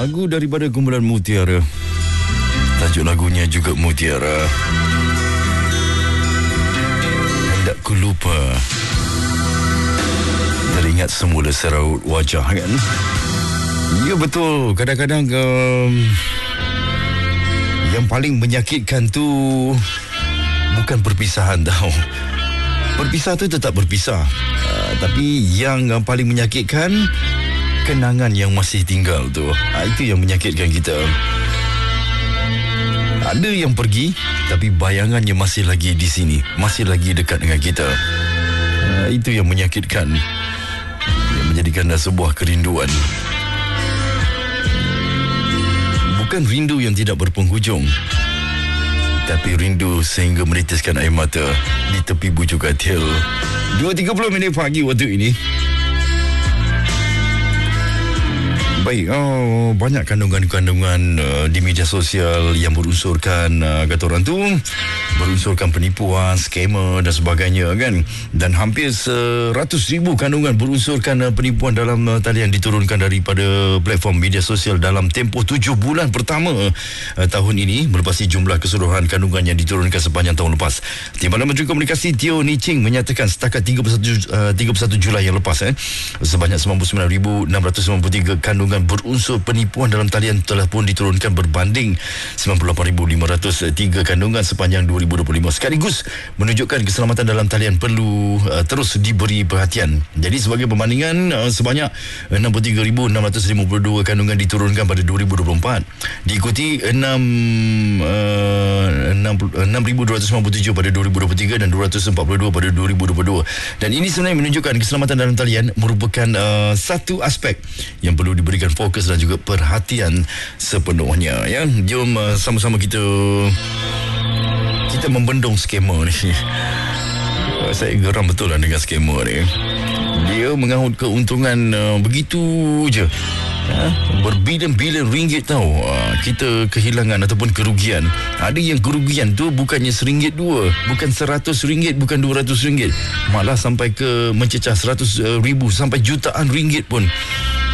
Lagu daripada kumpulan Mutiara. Tajuk lagunya juga Mutiara. Hendak ku lupa, teringat semula seraut wajah, kan? Ya, betul. Kadang-kadang yang paling menyakitkan tu bukan perpisahan tau. Berpisah tu tetap berpisah, tapi yang paling menyakitkan kenangan yang masih tinggal tu. Itu yang menyakitkan kita. Ada yang pergi, tapi bayangannya masih lagi di sini, masih lagi dekat dengan kita. Itu yang menyakitkan, yang menjadikan sebuah kerinduan. Bukan rindu yang tidak berpenghujung, tapi rindu sehingga menitiskan air mata di tepi bujur katil. 2.30 pagi waktu ini. Baik, banyak kandungan-kandungan di media sosial yang berunsurkan, kata orang tu, berunsurkan penipuan, skamer dan sebagainya, kan? Dan hampir 100,000 kandungan berunsurkan penipuan dalam talian diturunkan daripada platform media sosial dalam tempoh 7 bulan pertama tahun ini, melepasi jumlah keseluruhan kandungan yang diturunkan sepanjang tahun lepas. Timbalan Menteri Komunikasi Teo Ni Ching menyatakan setakat 31 Julai yang lepas, sebanyak 99,693 kandungan berunsur penipuan dalam talian telah pun diturunkan berbanding 98,503 kandungan sepanjang 2025. Sekaligus menunjukkan keselamatan dalam talian perlu terus diberi perhatian. Jadi sebagai perbandingan, sebanyak 63,652 kandungan diturunkan pada 2024, diikuti 6,297 pada 2023 dan 242 pada 2022. Dan ini sebenarnya menunjukkan keselamatan dalam talian merupakan satu aspek yang perlu diberikan fokus dan juga perhatian sepenuhnya, ya. Jom sama-sama kita membendung skamer ni. Saya geram betul lah dengan skamer ni. Dia mengahut keuntungan begitu je, berbilion-bilion ringgit tau. Kita kehilangan ataupun kerugian. Ada yang kerugian tu bukannya RM1, bukan RM100, bukan RM200, malah sampai ke mencecah 100,000 sampai jutaan ringgit pun